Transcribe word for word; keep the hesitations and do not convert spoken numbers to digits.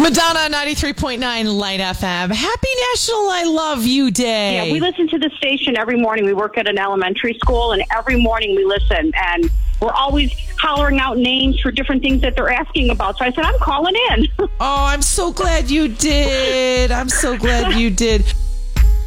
Madonna, ninety-three point nine Light F M. Happy National I Love You Day. Yeah, we listen to the station every morning. We work at an elementary school, and every morning we listen. And we're always hollering out names for different things that they're asking about. So I said, I'm calling in. Oh, I'm so glad you did. I'm so glad you did.